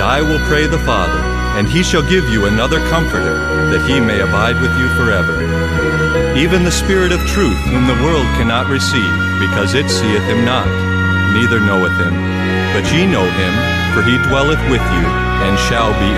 I will pray the Father, and he shall give you another Comforter, that he may abide with you forever. Even the Spirit of truth, whom the world cannot receive, because it seeth him not, neither knoweth him. But ye know him, for he dwelleth with you, and shall be